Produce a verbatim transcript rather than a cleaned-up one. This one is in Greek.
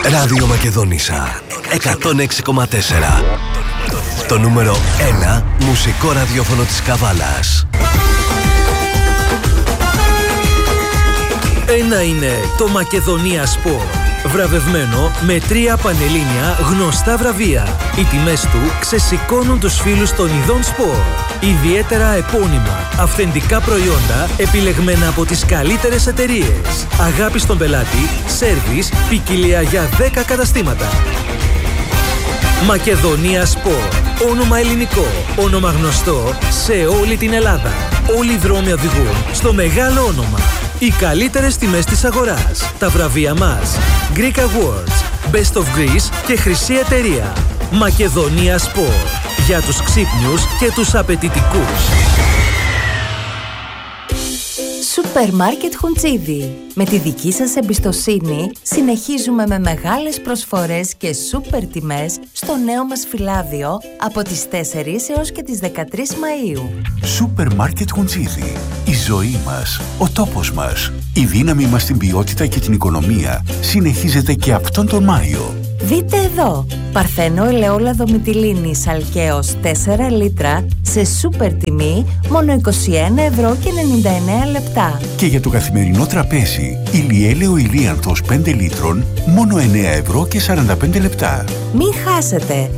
Ράδιο Μακεδόνισσα εκατόν έξι κόμμα τέσσερα. Το νούμερο ένα μουσικό ραδιόφωνο της Καβάλας. Ένα είναι το Μακεδονία Sport. Βραβευμένο με τρία πανελλήνια γνωστά βραβεία. Οι τιμές του ξεσηκώνουν τους φίλους των ειδών σπορ. Ιδιαίτερα επώνυμα, αυθεντικά προϊόντα επιλεγμένα από τις καλύτερες εταιρείες. Αγάπη στον πελάτη, σέρβις, ποικιλία για δέκα καταστήματα. Μακεδονία Σπορ. Όνομα ελληνικό, όνομα γνωστό σε όλη την Ελλάδα. Όλοι οι δρόμοι οδηγούν στο μεγάλο όνομα. Οι καλύτερες τιμές της αγοράς. Τα βραβεία μας. Greek Awards, Best of Greece και Χρυσή Εταιρεία. Μακεδονία Sport. Για τους ξύπνιους και τους απαιτητικούς. Σούπερ Μάρκετ Χουντσίδι. Με τη δική σας εμπιστοσύνη συνεχίζουμε με μεγάλες προσφορές και σούπερ τιμές στο νέο μας φυλάδιο από τις τέσσερις έως και τις δεκατρείς Μαΐου. Σούπερ Μάρκετ Χουντσίδι. Η ζωή μας, ο τόπος μας, η δύναμη μας στην ποιότητα και την οικονομία συνεχίζεται και αυτόν τον Μάιο. Δείτε εδώ, Παρθένο ελαιόλαδο μυτιλίνης αλκαίος τέσσερα λίτρα σε σούπερ τιμή μόνο είκοσι ένα ευρώ και ενενήντα εννέα λεπτά. Και για το καθημερινό τραπέζι, ηλιέλαιο ηλίανθος πέντε λίτρων μόνο εννέα ευρώ και σαράντα πέντε λεπτά. Μην χάσετε!